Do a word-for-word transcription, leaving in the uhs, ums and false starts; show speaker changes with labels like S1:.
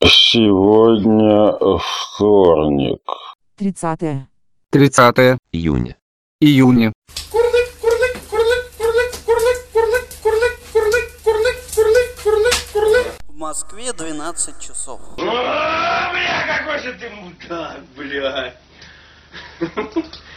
S1: Сегодня вторник.
S2: Тридцатое.
S3: Тридцатое
S4: июня.
S3: июня.
S5: В Москве двенадцать часов.
S6: О, бля, какой же ты мудак, бля.